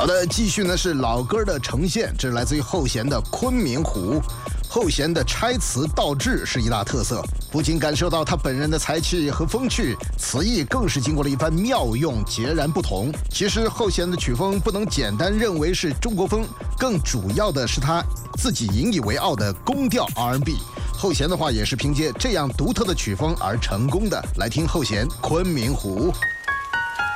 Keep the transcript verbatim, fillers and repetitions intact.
好的，继续呢是老歌的呈现，这是来自于后弦的《昆明湖》。后弦的拆词倒置是一大特色，不仅感受到他本人的才气和风趣，词意更是经过了一番妙用，截然不同。其实后弦的曲风不能简单认为是中国风，更主要的是他自己引以为傲的宫调 R and B。后弦的话也是凭借这样独特的曲风而成功的。来听后弦《昆明湖》。